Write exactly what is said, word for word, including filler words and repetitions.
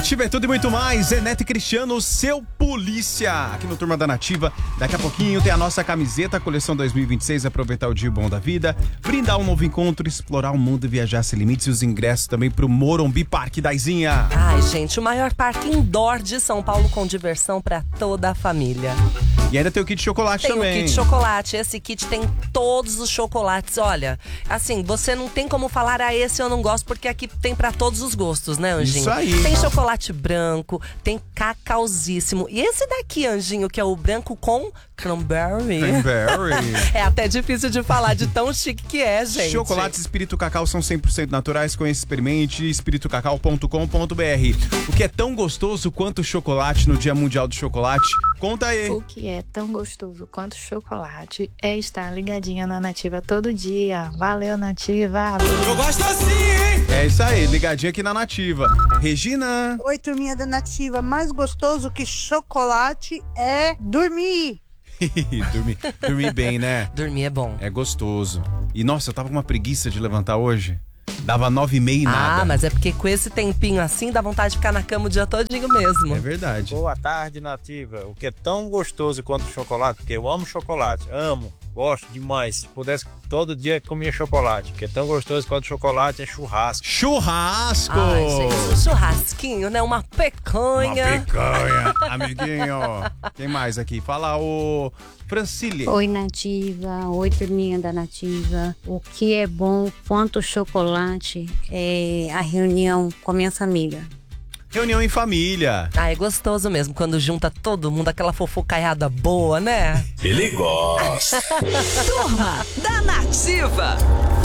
Nativa é tudo e muito mais. É Neto e Cristiano, seu polícia. Aqui no Turma da Nativa. Daqui a pouquinho tem a nossa camiseta, coleção dois mil e vinte e seis. Aproveitar o dia bom da vida, brindar um novo encontro, explorar o mundo e viajar sem limites. E os ingressos também pro Morumbi Parque da Izinha. Ai, gente, o maior parque indoor de São Paulo com diversão pra toda a família. E ainda tem o kit de chocolate tem também. Tem o kit de chocolate. Esse kit tem todos os chocolates. Olha, assim, você não tem como falar, ah, esse eu não gosto, porque aqui tem pra todos os gostos, né, Anjinho? Isso aí. Tem chocolate branco, tem cacauzíssimo. E esse daqui, Anjinho, que é o branco com cranberry. Cranberry. É até difícil de falar de tão chique que é, gente. Chocolates Espírito Cacau são cem por cento naturais. Conheça, experimente, espírito cacau ponto com ponto b r. O que é tão gostoso quanto o chocolate no Dia Mundial do Chocolate? Conta aí. O que é tão gostoso quanto chocolate é estar ligadinha na Nativa todo dia. Valeu, Nativa! Eu gosto assim, hein? É isso aí, ligadinha aqui na Nativa. Regina. Oi, turminha da Nativa. Mais gostoso que chocolate é dormir. dormir, dormir bem, né? Dormir é bom. É gostoso. E nossa, eu tava com uma preguiça de levantar hoje. Dava nove e meia e nada. Ah, mas é porque com esse tempinho assim dá vontade de ficar na cama o dia todinho mesmo. É verdade. Boa tarde, Nativa. O que é tão gostoso quanto o chocolate, porque eu amo chocolate, amo, gosto demais. Se pudesse, todo dia comia chocolate. O que é tão gostoso quanto chocolate é churrasco. Churrasco! Ai, gente, um churrasquinho, né? Uma picanha. Uma picanha, amiguinho. Quem mais aqui? Fala o Francília. Oi, Nativa. Oi, turminha da Nativa. O que é bom quanto chocolate é a reunião com a minha família. Reunião em família. Ah, é gostoso mesmo, quando junta todo mundo, aquela fofocaiada boa, né? Ele gosta. Turma da Nativa.